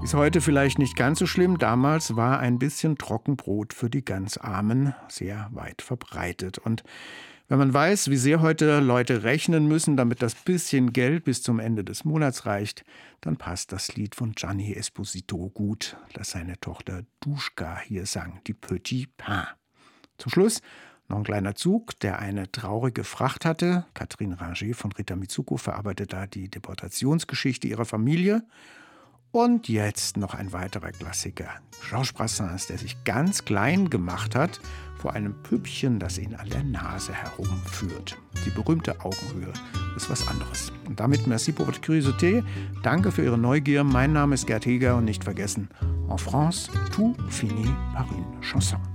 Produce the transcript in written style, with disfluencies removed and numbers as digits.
Ist heute vielleicht nicht ganz so schlimm. Damals war ein bisschen Trockenbrot für die ganz Armen sehr weit verbreitet. Und wenn man weiß, wie sehr heute Leute rechnen müssen, damit das bisschen Geld bis zum Ende des Monats reicht, dann passt das Lied von Gianni Esposito gut, das seine Tochter Duschka hier sang, die Petit Pain. Zum Schluss noch ein kleiner Zug, der eine traurige Fracht hatte. Catherine Ringer von Rita Mitsuko verarbeitet da die Deportationsgeschichte ihrer Familie. Und jetzt noch ein weiterer Klassiker. Georges Brassens, der sich ganz klein gemacht hat vor einem Püppchen, das ihn an der Nase herumführt. Die berühmte Augenhöhe ist was anderes. Und damit merci pour votre curiosité. Danke für Ihre Neugier. Mein Name ist Gerd Heger und nicht vergessen, en France, tout finit par une chanson.